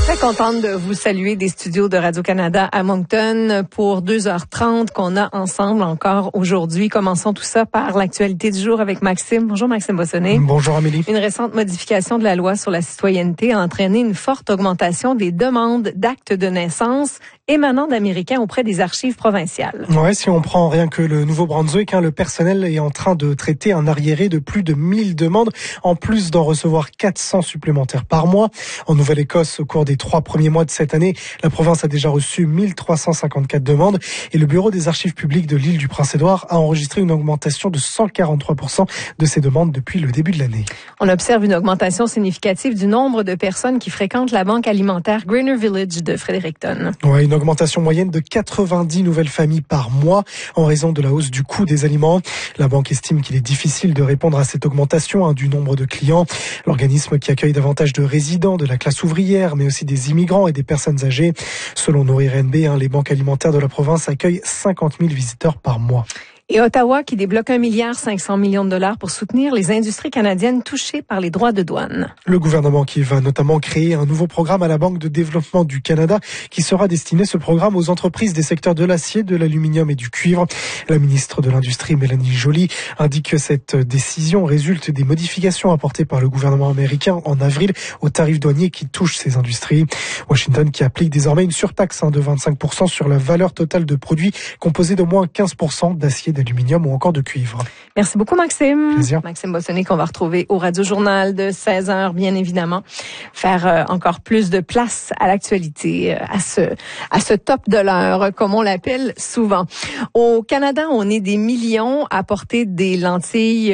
Très contente de vous saluer des studios de Radio-Canada à Moncton pour 2h30 qu'on a ensemble encore aujourd'hui. Commençons tout ça par l'actualité du jour avec Maxime. Bonjour Maxime Bossonnet. Bonjour Amélie. Une récente modification de la loi sur la citoyenneté a entraîné une forte augmentation des demandes d'actes de naissance émanant d'Américains auprès des archives provinciales. Ouais, si on prend rien que le Nouveau-Brunswick, le personnel est en train de traiter un arriéré de plus de 1000 demandes, en plus d'en recevoir 400 supplémentaires par mois. En Nouvelle-Écosse, au cours des 3 premiers mois de cette année, la province a déjà reçu 1354 demandes et le Bureau des archives publiques de l'île du Prince-Édouard a enregistré une augmentation de 143% de ces demandes depuis le début de l'année. On observe une augmentation significative du nombre de personnes qui fréquentent la banque alimentaire Greener Village de Fredericton. Ouais, une augmentation moyenne de 90 nouvelles familles par mois en raison de la hausse du coût des aliments. La banque estime qu'il est difficile de répondre à cette augmentation du nombre de clients. L'organisme qui accueille davantage de résidents de la classe ouvrière, mais aussi des immigrants et des personnes âgées. Selon Nourrir NB, les banques alimentaires de la province accueillent 50 000 visiteurs par mois. Et Ottawa qui débloque 1,5 milliard de dollars pour soutenir les industries canadiennes touchées par les droits de douane. Le gouvernement qui va notamment créer un nouveau programme à la Banque de développement du Canada qui sera destiné ce programme aux entreprises des secteurs de l'acier, de l'aluminium et du cuivre. La ministre de l'Industrie, Mélanie Joly, indique que cette décision résulte des modifications apportées par le gouvernement américain en avril aux tarifs douaniers qui touchent ces industries. Washington qui applique désormais une surtaxe de 25% sur la valeur totale de produits composés d'au moins 15% d'acier, d'aluminium ou encore de cuivre. Merci beaucoup Maxime. Plaisir. Maxime Bossonnet qu'on va retrouver au Radio-Journal de 16h bien évidemment. Faire encore plus de place à l'actualité, à ce top de l'heure comme on l'appelle souvent. Au Canada, on est des millions à porter des lentilles,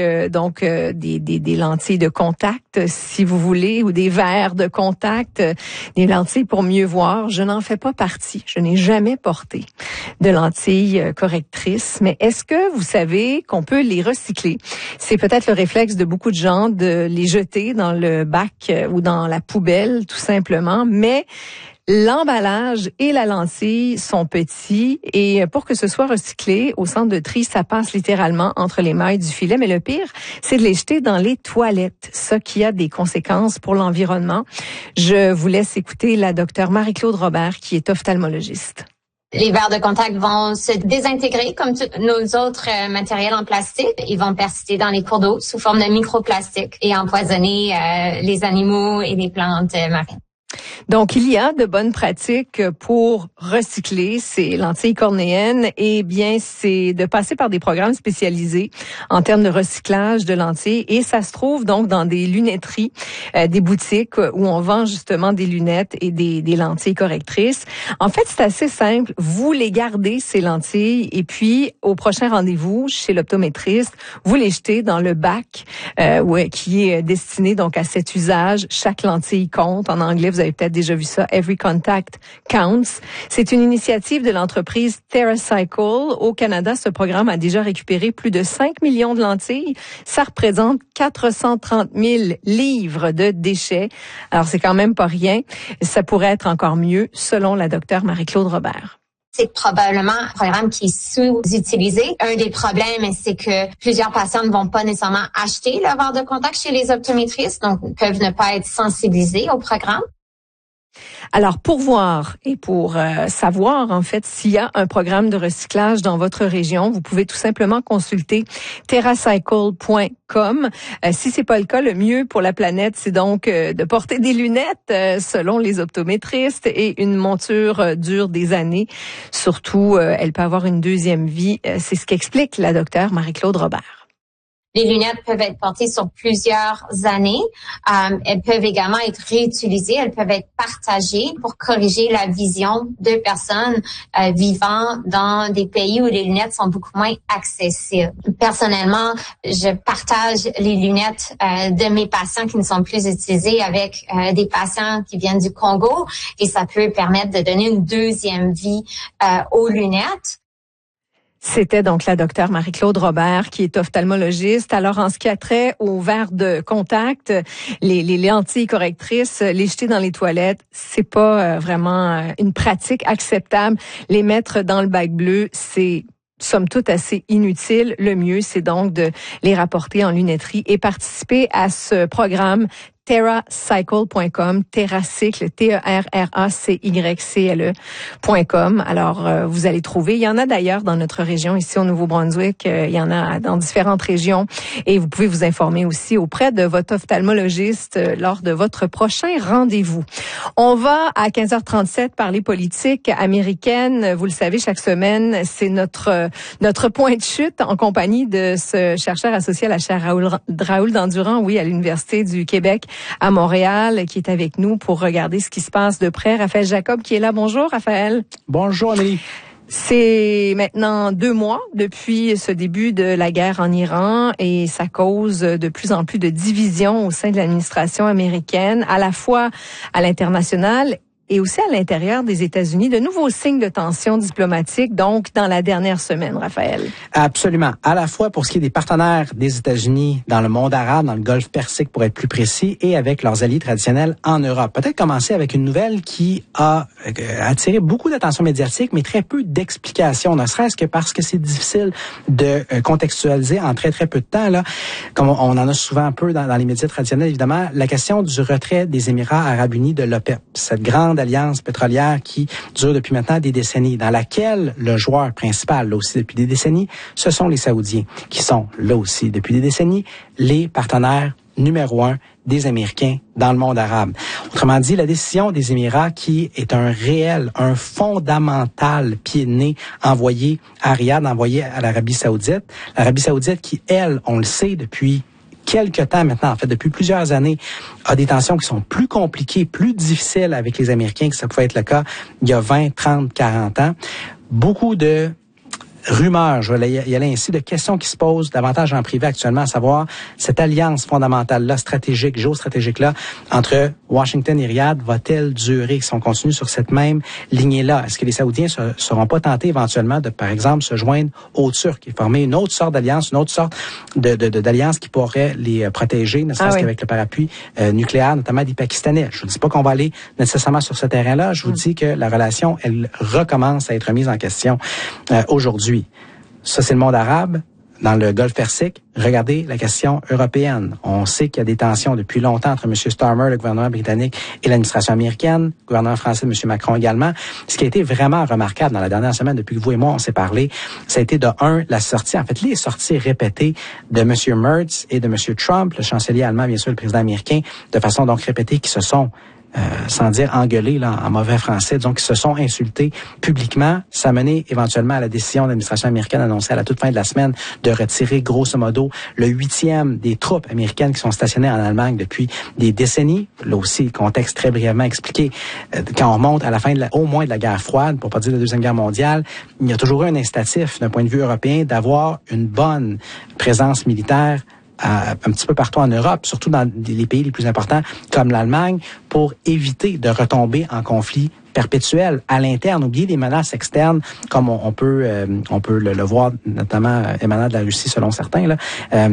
des lentilles de contact si vous voulez, ou des verres de contact, des lentilles pour mieux voir. Je n'en fais pas partie. Je n'ai jamais porté de lentilles correctrices, mais est-ce que vous savez qu'on peut les recycler? C'est peut-être le réflexe de beaucoup de gens de les jeter dans le bac ou dans la poubelle, tout simplement, mais l'emballage et la lentille sont petits et pour que ce soit recyclé au centre de tri, ça passe littéralement entre les mailles du filet. Mais le pire, c'est de les jeter dans les toilettes, ça qui a des conséquences pour l'environnement. Je vous laisse écouter la docteure Marie-Claude Robert qui est ophtalmologiste. Les verres de contact vont se désintégrer comme tous nos autres matériels en plastique. Ils vont persister dans les cours d'eau sous forme de microplastiques et empoisonner les animaux et les plantes marines. Donc, il y a de bonnes pratiques pour recycler ces lentilles cornéennes. Et bien, c'est de passer par des programmes spécialisés en termes de recyclage de lentilles. Et ça se trouve donc dans des lunetteries, des boutiques où on vend justement des lunettes et des lentilles correctrices. En fait, c'est assez simple. Vous les gardez, ces lentilles, et puis au prochain rendez-vous chez l'optométriste, vous les jetez dans le bac qui est destiné donc à cet usage. Chaque lentille compte. En anglais, vous avez peut-être déjà vu ça, Every Contact Counts. C'est une initiative de l'entreprise TerraCycle. Au Canada, ce programme a déjà récupéré plus de 5 millions de lentilles. Ça représente 430 000 livres de déchets. Alors, c'est quand même pas rien. Ça pourrait être encore mieux, selon la docteure Marie-Claude Robert. C'est probablement un programme qui est sous-utilisé. Un des problèmes, c'est que plusieurs patients ne vont pas nécessairement acheter le verre de contact chez les optométristes, donc peuvent ne pas être sensibilisés au programme. Alors, pour voir et pour savoir, en fait, s'il y a un programme de recyclage dans votre région, vous pouvez tout simplement consulter terracycle.com. Si c'est pas le cas, le mieux pour la planète, c'est donc de porter des lunettes, selon les optométristes, et une monture dure des années. Surtout, elle peut avoir une deuxième vie. C'est ce qu'explique la docteure Marie-Claude Robert. Les lunettes peuvent être portées sur plusieurs années. Elles peuvent également être réutilisées. Elles peuvent être partagées pour corriger la vision de personnes vivant dans des pays où les lunettes sont beaucoup moins accessibles. Personnellement, je partage les lunettes de mes patients qui ne sont plus utilisées avec des patients qui viennent du Congo et ça peut permettre de donner une deuxième vie aux lunettes. C'était donc la docteure Marie-Claude Robert qui est ophtalmologiste. Alors, en ce qui a trait aux verres de contact, les lentilles correctrices, les jeter dans les toilettes, c'est pas vraiment une pratique acceptable. Les mettre dans le bac bleu, c'est somme toute assez inutile. Le mieux, c'est donc de les rapporter en lunetterie et participer à ce programme TerraCycle.com, TerraCycle, TerraCycle.com. Alors, vous allez trouver. Il y en a d'ailleurs dans notre région, ici au Nouveau-Brunswick. Il y en a dans différentes régions. Et vous pouvez vous informer aussi auprès de votre ophtalmologiste lors de votre prochain rendez-vous. On va à 15h37 parler politique américaine. Vous le savez, chaque semaine, c'est notre point de chute en compagnie de ce chercheur associé à la chaire Raoul Dandurand, oui, à l'Université du Québec à Montréal, qui est avec nous pour regarder ce qui se passe de près. Raphaël Jacob qui est là. Bonjour, Raphaël. Bonjour, Amélie. C'est maintenant 2 mois depuis ce début de la guerre en Iran et ça cause de plus en plus de divisions au sein de l'administration américaine, à la fois à l'international et aussi à l'intérieur des États-Unis, de nouveaux signes de tension diplomatique, donc dans la dernière semaine, Raphaël. Absolument. À la fois pour ce qui est des partenaires des États-Unis dans le monde arabe, dans le Golfe Persique pour être plus précis, et avec leurs alliés traditionnels en Europe. Peut-être commencer avec une nouvelle qui a attiré beaucoup d'attention médiatique, mais très peu d'explications, ne serait-ce que parce que c'est difficile de contextualiser en très très peu de temps. Là, comme on en a souvent un peu dans les médias traditionnels, évidemment, la question du retrait des Émirats arabes unis de l'OPEP, cette grande alliance pétrolière qui dure depuis maintenant des décennies, dans laquelle le joueur principal, là aussi depuis des décennies, ce sont les Saoudiens, qui sont là aussi depuis des décennies les partenaires numéro 1 des Américains dans le monde arabe. Autrement dit, la décision des Émirats qui est un fondamental pied de nez envoyé à Riyad, envoyé à l'Arabie Saoudite. L'Arabie Saoudite qui, elle, on le sait depuis quelques temps maintenant, en fait, depuis plusieurs années, a des tensions qui sont plus compliquées, plus difficiles avec les Américains que ça pouvait être le cas il y a 20, 30, 40 ans. Beaucoup de rumeurs, je vais y aller ainsi, de questions qui se posent davantage en privé actuellement, à savoir cette alliance fondamentale-là, stratégique, géostratégique-là, entre Washington et Riyad, va-t-elle durer si on continue sur cette même lignée-là? Est-ce que les Saoudiens ne seront pas tentés éventuellement de, par exemple, se joindre aux Turcs et former une autre sorte d'alliance, une autre sorte d'alliance qui pourrait les protéger, ne serait-ce qu'avec le parapluie nucléaire, notamment des Pakistanais? Je vous dis pas qu'on va aller nécessairement sur ce terrain-là. Je vous dis que la relation, elle recommence à être mise en question aujourd'hui. Ça, c'est le monde arabe. Dans le Golfe Persique, regardez la question européenne. On sait qu'il y a des tensions depuis longtemps entre M. Starmer, le gouvernement britannique, et l'administration américaine, le gouvernement français de M. Macron également. Ce qui a été vraiment remarquable dans la dernière semaine, depuis que vous et moi, on s'est parlé, ça a été les sorties répétées de M. Merz et de M. Trump, le chancelier allemand, bien sûr, le président américain, de façon donc répétée, qui se sont sans dire engueulés là, en mauvais français, donc qui se sont insultés publiquement. Ça a mené éventuellement à la décision de l'administration américaine annoncée à la toute fin de la semaine de retirer grosso modo le 8e des troupes américaines qui sont stationnées en Allemagne depuis des décennies. Là aussi, contexte très brièvement expliqué. Quand on remonte à la fin au moins de la guerre froide, pour pas dire de la Deuxième Guerre mondiale, il y a toujours eu un incitatif d'un point de vue européen d'avoir une bonne présence militaire un petit peu partout en Europe, surtout dans les pays les plus importants comme l'Allemagne, pour éviter de retomber en conflit perpétuel à l'interne, oublier les menaces externes, comme on peut le voir, notamment émanant de la Russie selon certains. Là.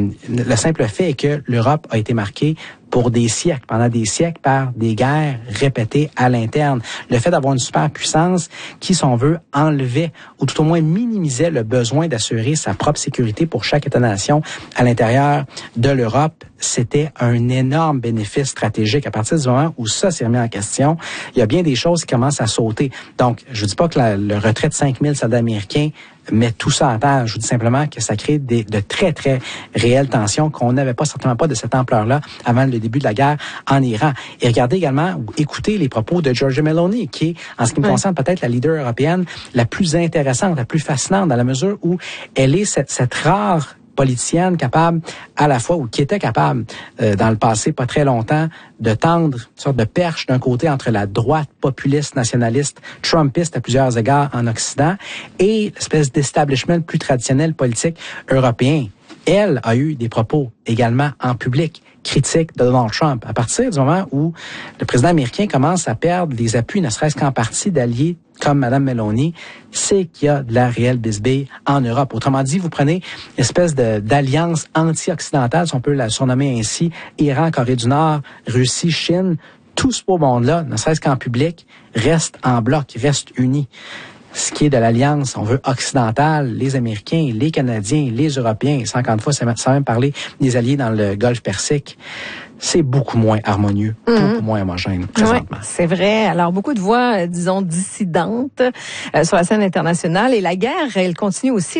Le simple fait est que l'Europe a été marquée pendant des siècles, par des guerres répétées à l'interne. Le fait d'avoir une superpuissance qui, si on veut, enlevait ou tout au moins minimisait le besoin d'assurer sa propre sécurité pour chaque État-nation à l'intérieur de l'Europe, c'était un énorme bénéfice stratégique. À partir du moment où ça s'est remis en question, il y a bien des choses qui commencent à sauter. Donc, je ne dis pas que le retrait de 5000 soldats américains met tout ça en terre. Je vous dis simplement que ça crée de très, très réelles tensions qu'on n'avait certainement pas de cette ampleur-là avant le début de la guerre en Iran. Et regardez également, écoutez les propos de Giorgia Meloni, qui est, en ce qui me concerne, peut-être la leader européenne la plus intéressante, la plus fascinante, dans la mesure où elle est cette rare politicienne capable à la fois, ou qui était capable dans le passé, pas très longtemps, de tendre une sorte de perche d'un côté entre la droite populiste, nationaliste, trumpiste à plusieurs égards en Occident et l'espèce d'establishment plus traditionnel politique européen. Elle a eu des propos également en public critiques de Donald Trump. À partir du moment où le président américain commence à perdre les appuis, ne serait-ce qu'en partie, d'alliés comme Mme Meloni, c'est qu'il y a de la réelle bisbille en Europe. Autrement dit, vous prenez une espèce d'alliance anti-occidentale, si on peut la surnommer ainsi, Iran, Corée du Nord, Russie, Chine, tout ce beau monde-là, ne serait-ce qu'en public, reste en bloc, reste uni. ce qui est de l'alliance, on veut occidentale, les Américains, les Canadiens, les Européens, 50 fois, sans même parler des alliés dans le Golfe Persique, c'est beaucoup moins harmonieux, beaucoup moins homogène présentement. Oui, c'est vrai. Alors, beaucoup de voix, disons, dissidentes sur la scène internationale. Et la guerre, elle continue aussi